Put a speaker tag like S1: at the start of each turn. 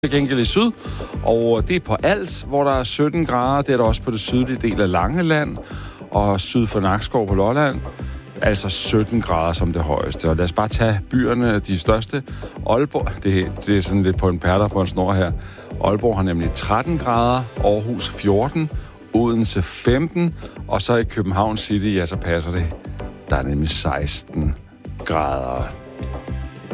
S1: gengæld i syd, og det er på Als, hvor der er 17 grader. Det er der også på det sydlige del af Langeland, og syd for Nakskov på Lolland. Altså 17 grader som det højeste. Og lad os bare tage byerne, de største. Aalborg, det er sådan lidt på en perler på en snor her. Aalborg har nemlig 13 grader, Aarhus 14, Odense 15, og så i København City, ja, så passer det. Der er nemlig 16 grader.